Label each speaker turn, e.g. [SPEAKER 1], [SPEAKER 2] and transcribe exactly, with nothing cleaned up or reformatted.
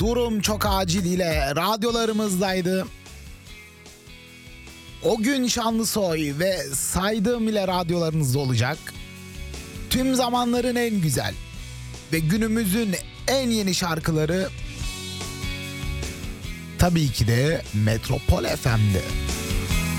[SPEAKER 1] Durum çok acil ile radyolarımızdaydı. O gün Şanlısoy ve saydığım ile radyolarınızda olacak. Tüm zamanların en güzel ve günümüzün en yeni şarkıları tabii ki de Metropol F M'de.